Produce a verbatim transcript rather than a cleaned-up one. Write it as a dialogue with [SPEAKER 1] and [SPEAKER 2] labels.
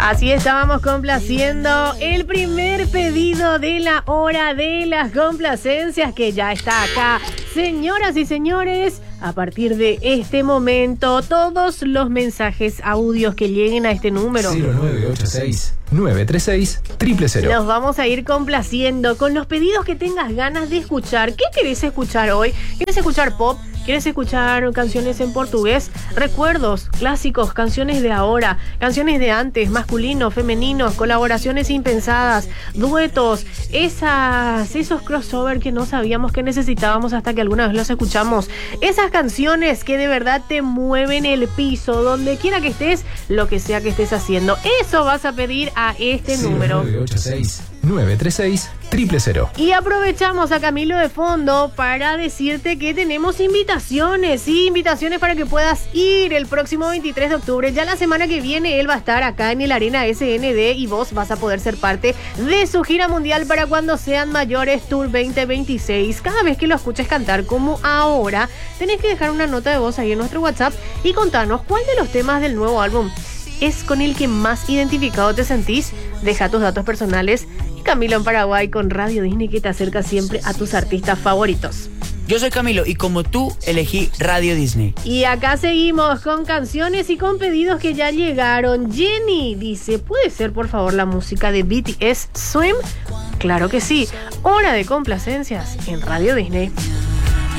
[SPEAKER 1] Así estábamos complaciendo el primer pedido de la hora de las complacencias que ya está acá. Señoras y señores, a partir de este momento, todos los mensajes, audios que lleguen a este número
[SPEAKER 2] cero nueve ocho seis, nueve tres seis, cero cero cero.
[SPEAKER 1] los vamos a ir complaciendo con los pedidos que tengas ganas de escuchar. ¿Qué querés escuchar hoy? ¿Querés escuchar pop? ¿Quieres escuchar canciones en portugués? Recuerdos, clásicos, canciones de ahora, canciones de antes, masculinos, femeninos, colaboraciones impensadas, duetos, esas, esos crossover que no sabíamos que necesitábamos hasta que alguna vez los escuchamos. Esas canciones que de verdad te mueven el piso, donde quiera que estés, lo que sea que estés haciendo. Eso vas a pedir a este número.
[SPEAKER 2] cero nueve ocho seis, nueve tres seis, cero cero cero.
[SPEAKER 1] Y aprovechamos a Camilo de fondo para decirte que tenemos invitaciones, sí, invitaciones para que puedas ir el próximo veintitrés de octubre. Ya la semana que viene él va a estar acá en el Arena S N D y vos vas a poder ser parte de su gira mundial para cuando sean mayores Tour veinte veintiséis. Cada vez que lo escuches cantar como ahora, tenés que dejar una nota de voz ahí en nuestro WhatsApp y contanos cuál de los temas del nuevo álbum es con el que más identificado te sentís. Deja tus datos personales. Camilo en Paraguay con Radio Disney, que te acerca siempre a tus artistas favoritos.
[SPEAKER 3] Yo soy Camilo y como tú elegí Radio Disney.
[SPEAKER 1] Y acá seguimos con canciones y con pedidos que ya llegaron. Jenny dice, ¿puede ser por favor la música de B T S Swim? Claro que sí. Hora de complacencias en Radio Disney.